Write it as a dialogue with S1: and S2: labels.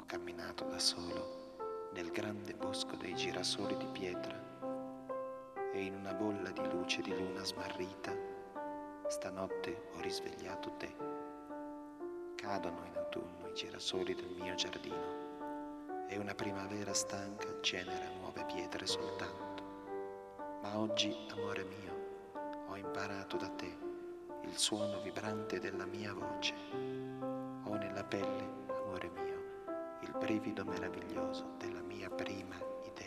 S1: Ho camminato da solo nel grande bosco dei girasoli di pietra e in una bolla di luce di luna smarrita stanotte ho risvegliato te. Cadono in autunno i girasoli del mio giardino e una primavera stanca genera nuove pietre soltanto. Ma oggi, amore mio, ho imparato da te il suono vibrante della mia voce. Ho nella pelle, amore mio, il brivido meraviglioso della mia prima